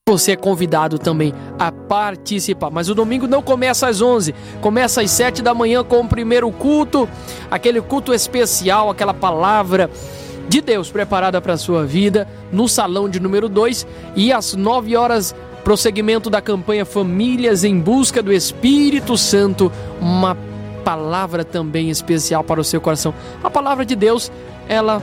você é convidado também a participar. Mas o domingo não começa às 11, começa às 7 da manhã com o primeiro culto, aquele culto especial, aquela palavra de Deus preparada para a sua vida, no salão de número 2, e às 9 horas, prosseguimento da campanha Famílias em Busca do Espírito Santo, uma palavra também especial para o seu coração. A palavra de Deus, ela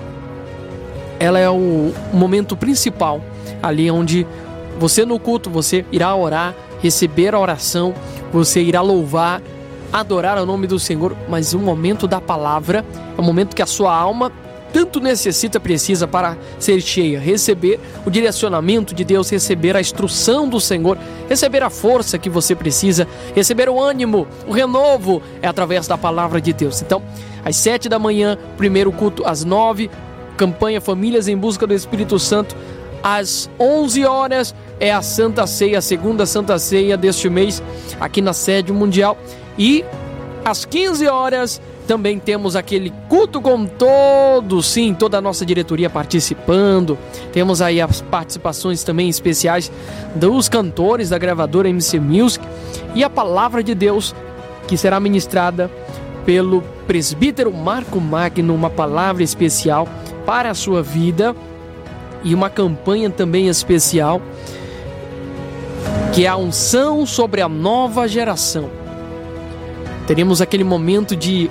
é o momento principal, ali onde você no culto, você irá orar, receber a oração, você irá louvar, adorar o nome do Senhor, mas o momento da palavra é o momento que a sua alma tanto precisa para ser cheia, receber o direcionamento de Deus, receber a instrução do Senhor, receber a força que você precisa, receber o ânimo, o renovo, é através da palavra de Deus. Então, às 7 da manhã, primeiro culto, às 9, campanha Famílias em Busca do Espírito Santo, às 11 horas é a Santa Ceia, a segunda Santa Ceia deste mês, aqui na sede mundial, e às 15 horas também temos aquele culto com toda a nossa diretoria participando. Temos aí as participações também especiais dos cantores da gravadora MC Music e a palavra de Deus que será ministrada pelo presbítero Marco Magno, uma palavra especial para a sua vida e uma campanha também especial que é a unção sobre a nova geração. Teremos aquele momento de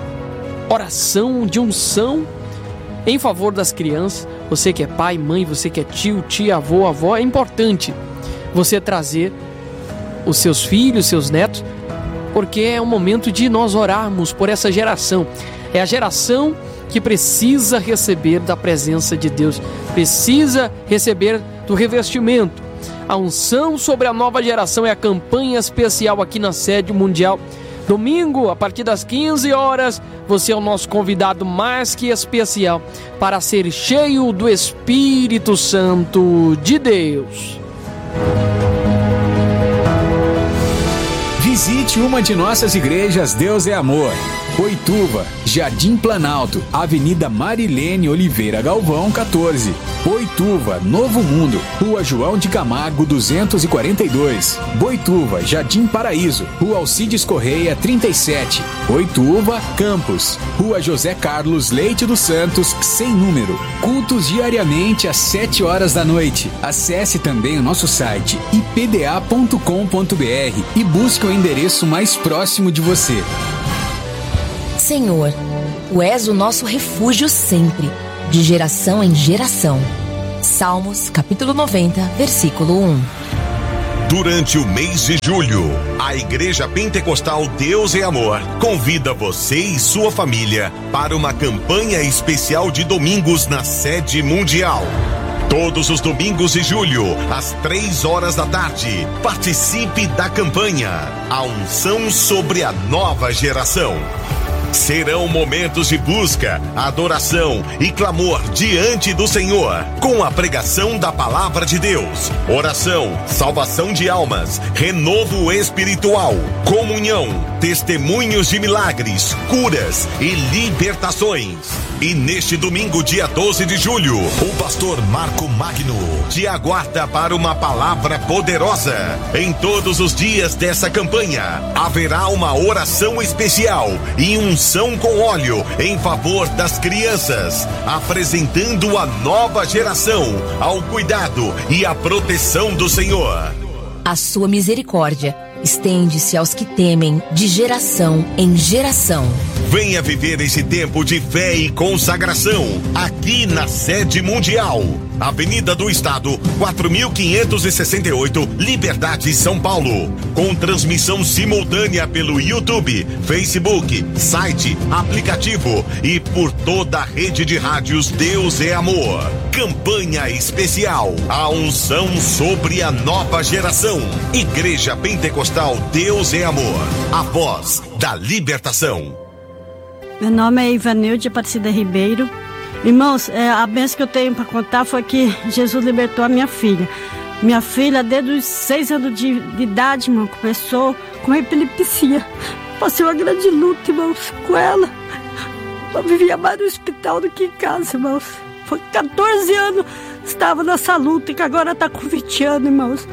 oração, de unção em favor das crianças. Você que é pai, mãe, você que é tio, tia, avô, avó, é importante você trazer os seus filhos, seus netos, porque é um momento de nós orarmos por essa geração. É a geração que precisa receber da presença de Deus, precisa receber do revestimento. A unção sobre a nova geração é a campanha especial aqui na sede mundial. Domingo, a partir das 15 horas, você é o nosso convidado mais que especial para ser cheio do Espírito Santo de Deus. Visite uma de nossas igrejas Deus é Amor. Boituva, Jardim Planalto, Avenida Marilene Oliveira Galvão, 14. Boituva, Novo Mundo, Rua João de Camargo, 242. Boituva, Jardim Paraíso, Rua Alcides Correia, 37. Boituva, Campos, Rua José Carlos Leite dos Santos, sem número. Cultos diariamente às 7 horas da noite. Acesse também o nosso site ipda.com.br e busque o endereço mais próximo de você. Senhor, Tu és o nosso refúgio sempre, de geração em geração. Salmos, capítulo 90, versículo 1. Durante o mês de julho, a Igreja Pentecostal Deus é Amor convida você e sua família para uma campanha especial de domingos na sede mundial. Todos os domingos de julho, às 3 horas da tarde, participe da campanha A Unção sobre a Nova Geração. Serão momentos de busca, adoração e clamor diante do Senhor, com a pregação da Palavra de Deus, oração, salvação de almas, renovo espiritual, comunhão, testemunhos de milagres, curas e libertações. E neste domingo, dia 12 de julho, o pastor Marco Magno te aguarda para uma palavra poderosa. Em todos os dias dessa campanha, haverá uma oração especial e unção com óleo em favor das crianças, apresentando a nova geração ao cuidado e à proteção do Senhor. A sua misericórdia estende-se aos que temem de geração em geração. Venha viver esse tempo de fé e consagração aqui na sede mundial. Avenida do Estado, 4568, Liberdade, São Paulo. Com transmissão simultânea pelo YouTube, Facebook, site, aplicativo e por toda a rede de rádios Deus é Amor. Campanha especial, a unção sobre a nova geração. Igreja Pentecostal Deus é Amor, a voz da libertação. Meu nome é Ivanilde Aparecida Ribeiro. Irmãos, a bênção que eu tenho para contar foi que Jesus libertou a minha filha. Minha filha, desde os 6 anos de idade, irmão, começou com epilepsia. Passei uma grande luta, irmãos, com ela. Eu vivia mais no hospital do que em casa, irmãos. Foi 14 anos estava nessa luta e que agora está com 20 anos, irmãos.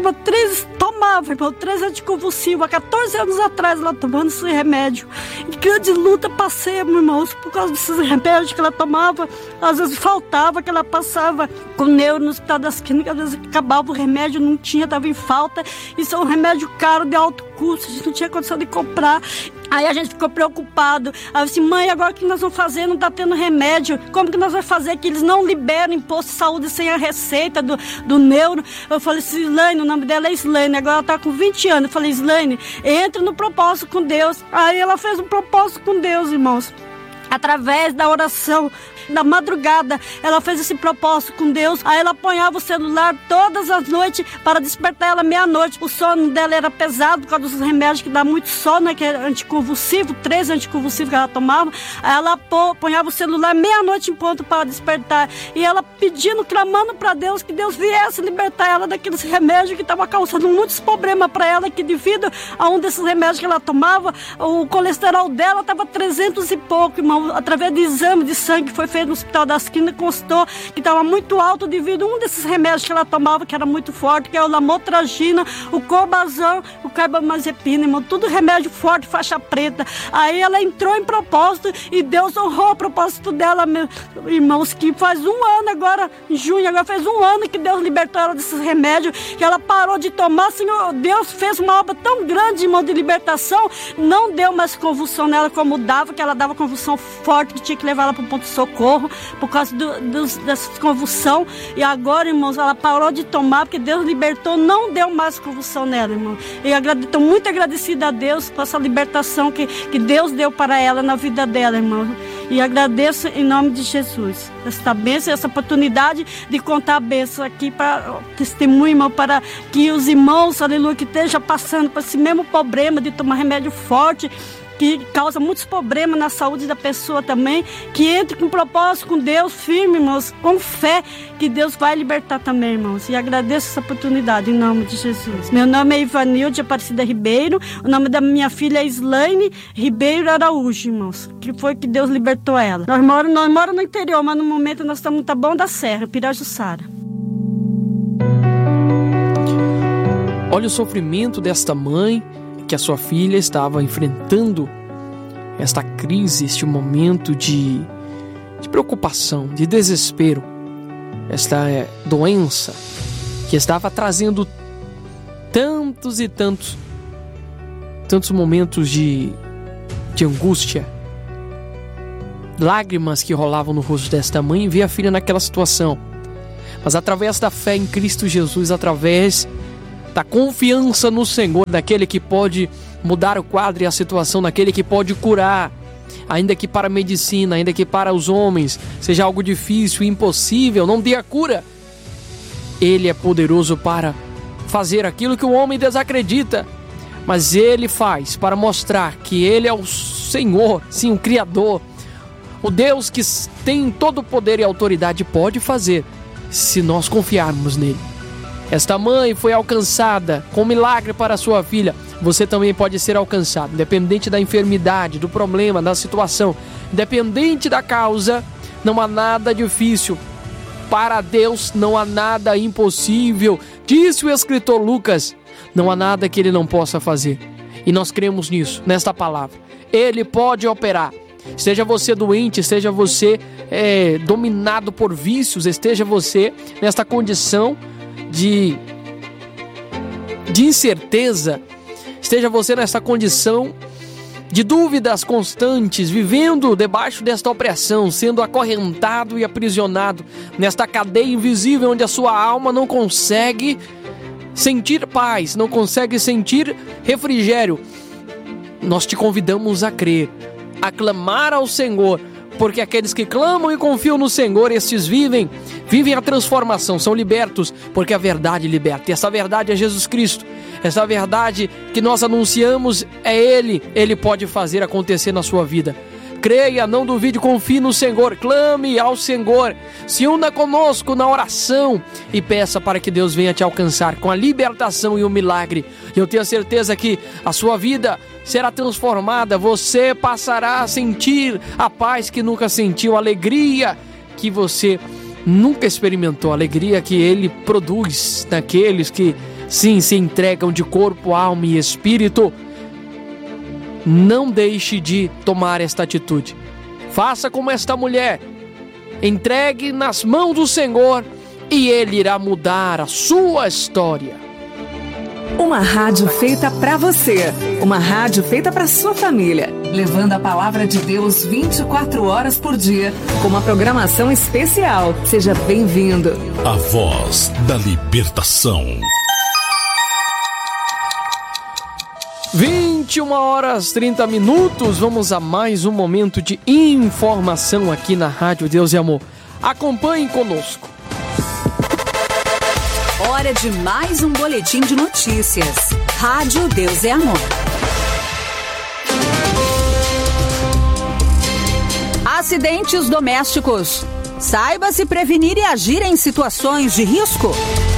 Tomava, irmão, 3 anticonvulsivos. Há 14 anos atrás ela tomando esse remédio. E grande luta passemos, irmãos, por causa desses remédios que ela tomava. Às vezes faltava, que ela passava com neuro no Hospital das Clínicas, às vezes acabava o remédio, não tinha, estava em falta. Isso é um remédio caro, de alto custo, a gente não tinha condição de comprar. Aí a gente ficou preocupado. Aí eu disse, mãe, agora o que nós vamos fazer? Não está tendo remédio. Como que nós vamos fazer que eles não liberam imposto de saúde sem a receita do neuro? Eu falei, Islaine, o nome dela é Islaine, agora ela está com 20 anos. Eu falei, Islaine, entre no propósito com Deus. Aí ela fez um propósito com Deus, irmãos. Através da oração, da madrugada, ela fez esse propósito com Deus. Aí ela apanhava o celular todas as noites para despertar ela meia-noite. O sono dela era pesado por causa dos remédios que dá muito sono, que é anticonvulsivo, 3 anticonvulsivos que ela tomava. Aí ela apanhava o celular meia-noite em ponto para despertar. E ela pedindo, clamando para Deus que Deus viesse libertar ela daqueles remédios que estavam causando muitos problemas para ela, que devido a um desses remédios que ela tomava, o colesterol dela estava 300 e pouco, irmão. Através de exame de sangue que foi feito no Hospital das Clínicas, constou que estava muito alto devido a um desses remédios que ela tomava, que era muito forte, que é o lamotrigina, o corbazão, o carbamazepina, irmão, tudo remédio forte, faixa preta. Aí ela entrou em propósito e Deus honrou o propósito dela, irmãos, que faz 1 ano agora, em junho, agora faz 1 ano que Deus libertou ela desses remédios, que ela parou de tomar. Senhor, Deus fez uma obra tão grande, irmão, de libertação, não deu mais convulsão nela como dava, que ela dava convulsão forte, que tinha que levar ela para o ponto de socorro por causa dessa convulsão. E agora, irmãos, ela parou de tomar porque Deus libertou, não deu mais convulsão nela, irmão. E estou muito agradecida a Deus por essa libertação que Deus deu para ela na vida dela, irmão. E agradeço em nome de Jesus essa bênção, essa oportunidade de contar a bênção aqui para testemunho, irmão, para que os irmãos, aleluia, que estejam passando por esse mesmo problema de tomar remédio forte, que causa muitos problemas na saúde da pessoa também, que entre com propósito com Deus, firme, irmãos, com fé, que Deus vai libertar também, irmãos. E agradeço essa oportunidade em nome de Jesus. Meu nome é Ivanilde Aparecida Ribeiro, o nome da minha filha é Islaine Ribeiro Araújo, irmãos, que foi que Deus libertou ela. Nós moramos no interior, mas no momento nós estamos no Taboão da Serra, Pirajussara. Olha o sofrimento desta mãe, que a sua filha estava enfrentando esta crise, este momento de preocupação, de desespero, esta doença que estava trazendo tantos e tantos momentos de angústia, lágrimas que rolavam no rosto desta mãe em ver a filha naquela situação. Mas através da fé em Cristo Jesus, através da confiança no Senhor, daquele que pode mudar o quadro e a situação, daquele que pode curar, ainda que para a medicina, ainda que para os homens seja algo difícil, impossível, não dê a cura. Ele é poderoso para fazer aquilo que o homem desacredita, mas Ele faz para mostrar que Ele é o Senhor, sim, o Criador, o Deus que tem todo o poder e autoridade, pode fazer se nós confiarmos nele. Esta mãe foi alcançada com um milagre para a sua filha. Você também pode ser alcançado, independente da enfermidade, do problema, da situação, independente da causa. Não há nada difícil. Para Deus não há nada impossível. Disse o escritor Lucas, não há nada que Ele não possa fazer. E nós cremos nisso, nesta palavra. Ele pode operar. Esteja você doente, esteja você dominado por vícios, esteja você nesta condição de incerteza, esteja você nessa condição de dúvidas constantes, vivendo debaixo desta opressão, sendo acorrentado e aprisionado nesta cadeia invisível onde a sua alma não consegue sentir paz, não consegue sentir refrigério. Nós te convidamos a crer, a clamar ao Senhor, porque aqueles que clamam e confiam no Senhor, estes vivem a transformação, são libertos, porque a verdade liberta. E essa verdade é Jesus Cristo. Essa verdade que nós anunciamos é Ele pode fazer acontecer na sua vida. Creia, não duvide, confie no Senhor, clame ao Senhor, se una conosco na oração e peça para que Deus venha te alcançar com a libertação e o milagre. E eu tenho certeza que a sua vida será transformada, você passará a sentir a paz que nunca sentiu, a alegria que você nunca experimentou a alegria que Ele produz naqueles que, sim, se entregam de corpo, alma e espírito, não deixe de tomar esta atitude. Faça como esta mulher. Entregue nas mãos do Senhor e Ele irá mudar a sua história. Uma rádio feita para você. Uma rádio feita para sua família. Levando a palavra de Deus 24 horas por dia. Com uma programação especial. Seja bem-vindo. A voz da libertação. 21h30. Vamos a mais um momento de informação aqui na Rádio Deus e Amor. Acompanhe conosco. Hora de mais um boletim de notícias. Rádio Deus e Amor. Acidentes domésticos. Saiba se prevenir e agir em situações de risco.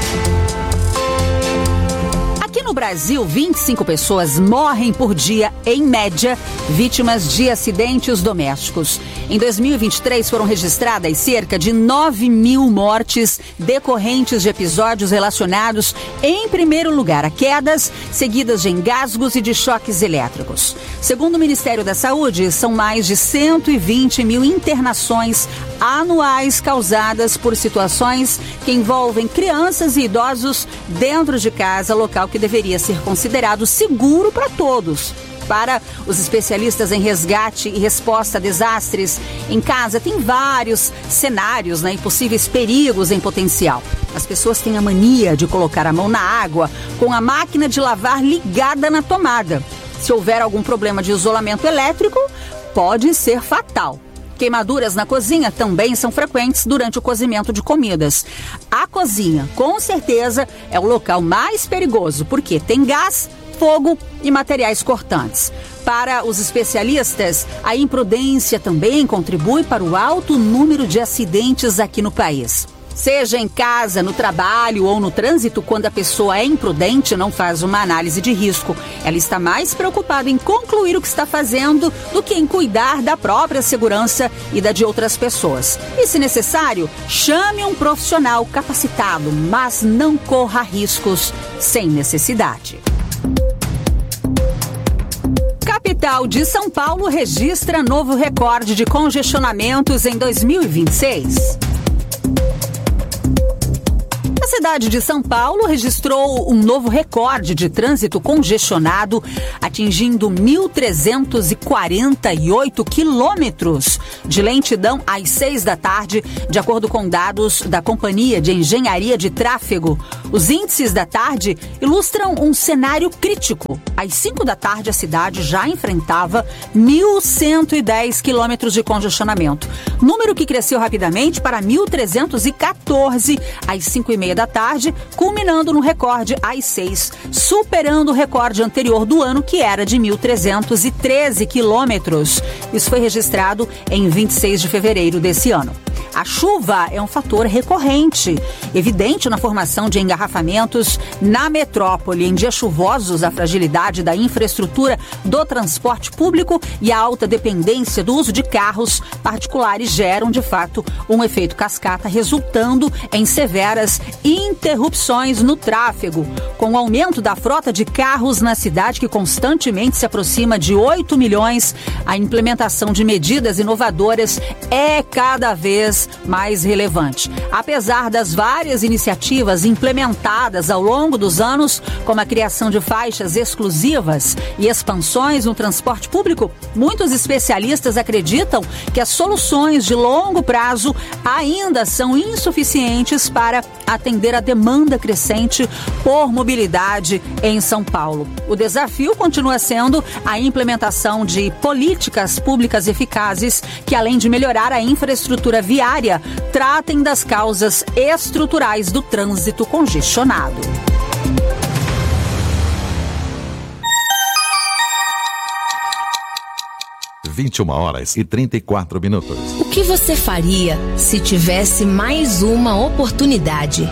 Aqui no Brasil, 25 pessoas morrem por dia, em média, vítimas de acidentes domésticos. Em 2023, foram registradas cerca de 9.000 mortes decorrentes de episódios relacionados, em primeiro lugar, a quedas, seguidas de engasgos e de choques elétricos. Segundo o Ministério da Saúde, são mais de 120.000 internações anuais causadas por situações que envolvem crianças e idosos dentro de casa, local que deveria ser considerado seguro para todos. Para os especialistas em resgate e resposta a desastres em casa, tem vários cenários, e possíveis perigos em potencial. As pessoas têm a mania de colocar a mão na água com a máquina de lavar ligada na tomada. Se houver algum problema de isolamento elétrico, pode ser fatal. Queimaduras na cozinha também são frequentes durante o cozimento de comidas. A cozinha, com certeza, é o local mais perigoso, porque tem gás, fogo e materiais cortantes. Para os especialistas, a imprudência também contribui para o alto número de acidentes aqui no país. Seja em casa, no trabalho ou no trânsito, quando a pessoa é imprudente, não faz uma análise de risco. Ela está mais preocupada em concluir o que está fazendo do que em cuidar da própria segurança e da de outras pessoas. E, se necessário, chame um profissional capacitado, mas não corra riscos sem necessidade. Capital de São Paulo registra novo recorde de congestionamentos em 2026. A cidade de São Paulo registrou um novo recorde de trânsito congestionado, atingindo 1.348 quilômetros de lentidão às 6 da tarde, de acordo com dados da Companhia de Engenharia de Tráfego. Os índices da tarde ilustram um cenário crítico. Às 5 da tarde, a cidade já enfrentava 1.110 quilômetros de congestionamento, número que cresceu rapidamente para 1.314 às 5h30 da tarde, culminando no recorde às 6, superando o recorde anterior do ano, que era de 1.313 quilômetros. Isso foi registrado em 26 de fevereiro desse ano. A chuva é um fator recorrente, evidente na formação de engarrafamentos na metrópole. Em dias chuvosos, a fragilidade da infraestrutura do transporte público e a alta dependência do uso de carros particulares geram, de fato, um efeito cascata, resultando em severas interrupções no tráfego. Com o aumento da frota de carros na cidade, que constantemente se aproxima de 8 milhões, a implementação de medidas inovadoras é cada vez mais relevante. Apesar das várias iniciativas implementadas ao longo dos anos, como a criação de faixas exclusivas e expansões no transporte público, muitos especialistas acreditam que as soluções de longo prazo ainda são insuficientes para atender a demanda crescente por mobilidade em São Paulo. O desafio continua sendo a implementação de políticas públicas eficazes que, além de melhorar a infraestrutura viária, tratem das causas estruturais do trânsito congestionado. Às 21h34. O que você faria se tivesse mais uma oportunidade?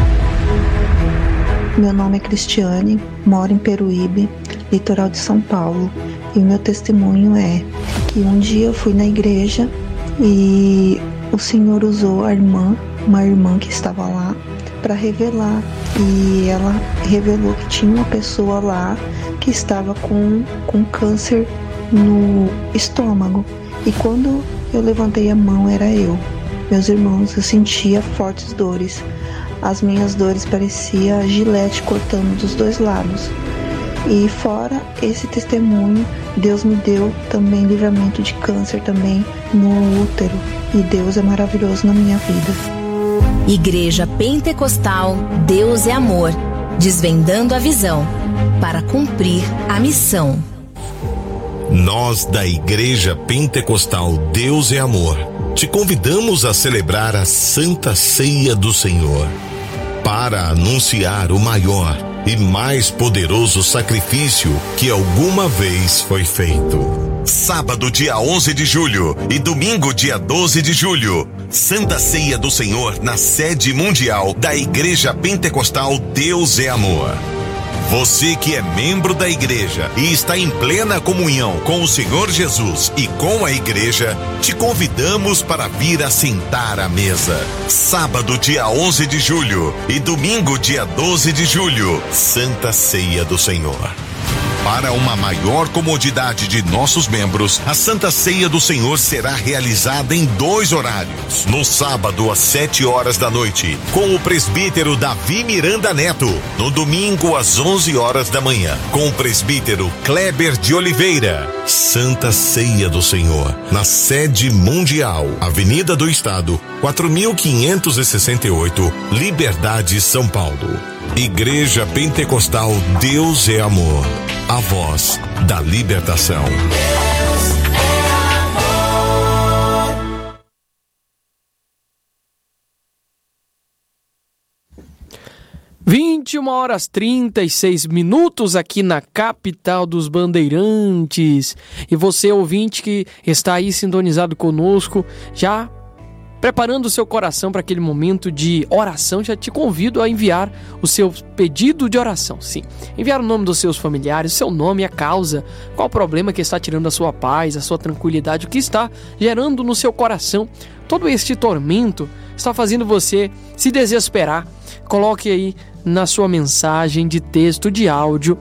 Meu nome é Cristiane, moro em Peruíbe, litoral de São Paulo. E o meu testemunho é que um dia eu fui na igreja e o Senhor usou a irmã uma irmã que estava lá para revelar, e ela revelou que tinha uma pessoa lá que estava com câncer no estômago, e quando eu levantei a mão era eu. Meus irmãos, eu sentia fortes dores. As minhas dores pareciam gilete cortando dos dois lados. E fora esse testemunho, Deus me deu também livramento de câncer também no útero. E Deus é maravilhoso na minha vida. Igreja Pentecostal Deus é Amor, desvendando a visão para cumprir a missão. Nós da Igreja Pentecostal Deus é Amor te convidamos a celebrar a Santa Ceia do Senhor para anunciar o maior e mais poderoso sacrifício que alguma vez foi feito. Sábado, dia 11 de julho e domingo, dia 12 de julho, Santa Ceia do Senhor na sede mundial da Igreja Pentecostal Deus é Amor. Você que é membro da igreja e está em plena comunhão com o Senhor Jesus e com a igreja, te convidamos para vir assentar à mesa. Sábado, dia 11 de julho e domingo, dia 12 de julho, Santa Ceia do Senhor. Para uma maior comodidade de nossos membros, a Santa Ceia do Senhor será realizada em 2 horários. No sábado, às 7 horas da noite, com o presbítero Davi Miranda Neto. No domingo, às 11 horas da manhã, com o presbítero Kleber de Oliveira. Santa Ceia do Senhor, na sede mundial, Avenida do Estado, 4568, Liberdade, São Paulo. Igreja Pentecostal Deus é Amor, a voz da libertação. Deus é amor. 21h36 aqui na capital dos Bandeirantes. E você, ouvinte que está aí sintonizado conosco, já preparando o seu coração para aquele momento de oração, já te convido a enviar o seu pedido de oração. Sim, enviar o nome dos seus familiares, o seu nome e a causa, qual o problema que está tirando a sua paz, a sua tranquilidade, o que está gerando no seu coração. Todo este tormento está fazendo você se desesperar. Coloque aí na sua mensagem de texto, de áudio,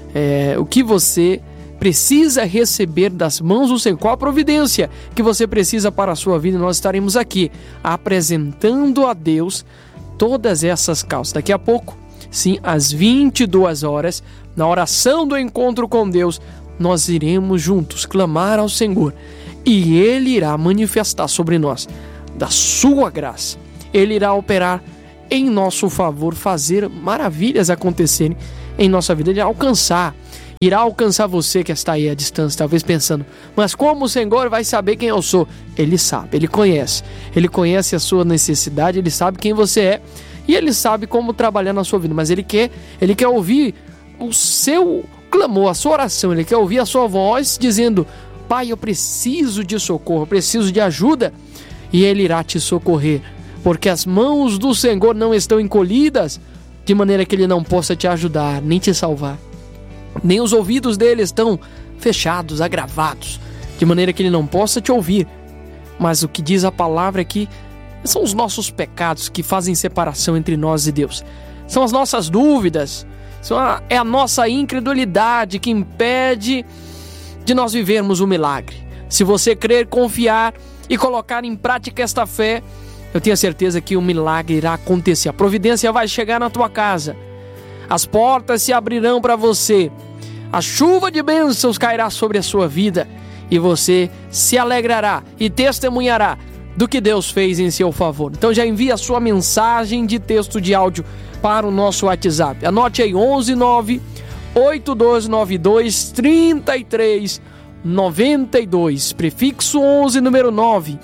o que você precisa receber das mãos do Senhor, qual a providência que você precisa para a sua vida. Nós estaremos aqui apresentando a Deus todas essas causas. Daqui a pouco, sim, às 22 horas, na oração do encontro com Deus, nós iremos juntos clamar ao Senhor e Ele irá manifestar sobre nós da sua graça. Ele irá operar em nosso favor, fazer maravilhas acontecerem em nossa vida, irá alcançar você que está aí à distância, talvez pensando, mas como o Senhor vai saber quem eu sou? Ele sabe, Ele conhece a sua necessidade, Ele sabe quem você é e Ele sabe como trabalhar na sua vida, mas Ele quer ouvir o seu clamor, a sua oração, Ele quer ouvir a sua voz dizendo, Pai, eu preciso de socorro, eu preciso de ajuda, e Ele irá te socorrer, porque as mãos do Senhor não estão encolhidas, de maneira que Ele não possa te ajudar, nem te salvar. Nem os ouvidos dele estão fechados, agravados, de maneira que ele não possa te ouvir. Mas o que diz a palavra é que são os nossos pecados que fazem separação entre nós e Deus. São as nossas dúvidas, é a nossa incredulidade que impede de nós vivermos o milagre. Se você crer, confiar e colocar em prática esta fé, eu tenho certeza que o milagre irá acontecer. A providência vai chegar na tua casa. As portas se abrirão para você, a chuva de bênçãos cairá sobre a sua vida e você se alegrará e testemunhará do que Deus fez em seu favor. Então já envia a sua mensagem de texto de áudio para o nosso WhatsApp. Anote aí 11982923392, prefixo 11, número 9,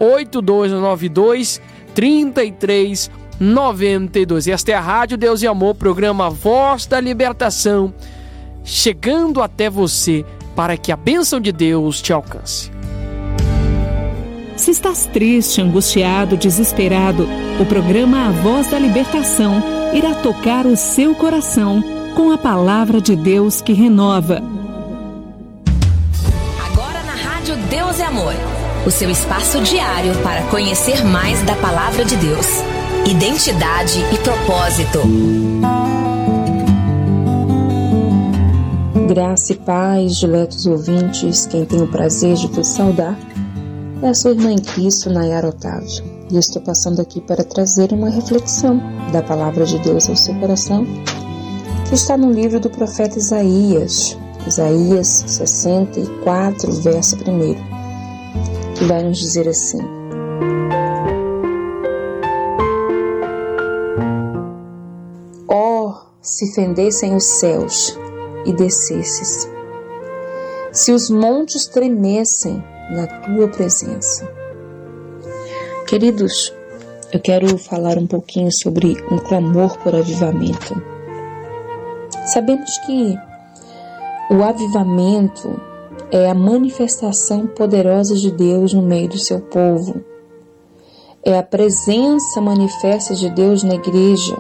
82923392. Esta é a Rádio Deus e Amor, programa Voz da Libertação, chegando até você para que a bênção de Deus te alcance. Se estás triste, angustiado, desesperado, o programa A Voz da Libertação irá tocar o seu coração com a palavra de Deus que renova. Agora na Rádio Deus e Amor, o seu espaço diário para conhecer mais da Palavra de Deus. Identidade e propósito. Graça e paz, diletos ouvintes, quem tem o prazer de vos saudar é a sua irmã em Cristo, Nayara Otávio. E eu estou passando aqui para trazer uma reflexão da Palavra de Deus ao seu coração, que está no livro do profeta Isaías 64, verso 1, que vai nos dizer assim: ó, se fendessem os céus e descesses, se os montes tremessem na tua presença. Queridos, eu quero falar um pouquinho sobre um clamor por avivamento. Sabemos que o avivamento é a manifestação poderosa de Deus no meio do seu povo. É a presença manifesta de Deus na igreja.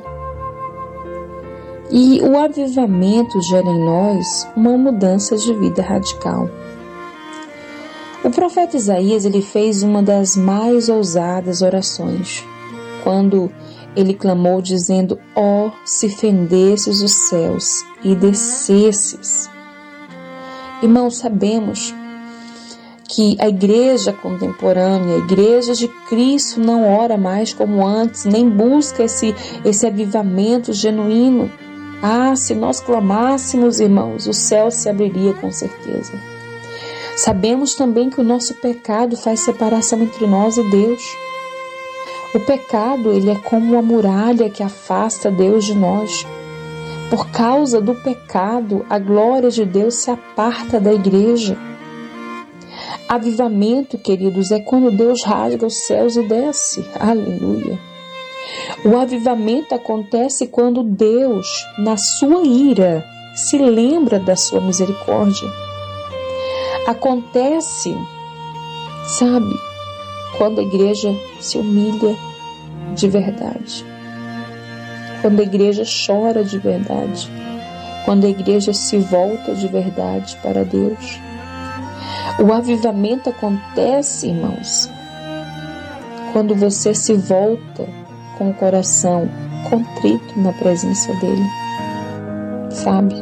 E o avivamento gera em nós uma mudança de vida radical. O profeta Isaías ele fez uma das mais ousadas orações, quando ele clamou dizendo: ó, se fendesses os céus e descesses. Irmãos, sabemos que a igreja contemporânea, a igreja de Cristo, não ora mais como antes, nem busca esse avivamento genuíno. Ah, se nós clamássemos, irmãos, o céu se abriria com certeza. Sabemos também que o nosso pecado faz separação entre nós e Deus. O pecado, ele é como uma muralha que afasta Deus de nós. Por causa do pecado, a glória de Deus se aparta da igreja. Avivamento, queridos, é quando Deus rasga os céus e desce. Aleluia. O avivamento acontece quando Deus, na sua ira, se lembra da sua misericórdia. Acontece, sabe, quando a igreja se humilha de verdade. Quando a igreja chora de verdade. Quando a igreja se volta de verdade para Deus. O avivamento acontece, irmãos, quando você se volta com o coração contrito na presença dele, sabe?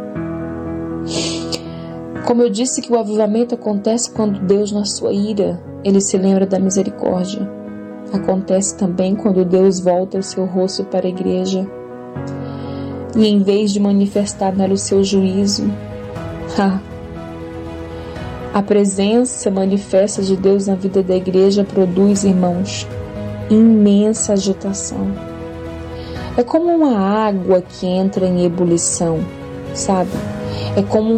Como eu disse que o avivamento acontece quando Deus, na sua ira, ele se lembra da misericórdia. Acontece também quando Deus volta o seu rosto para a igreja e, em vez de manifestar nela o seu juízo, a presença manifesta de Deus na vida da igreja produz, irmãos, imensa agitação. É como uma água que entra em ebulição, sabe? É como um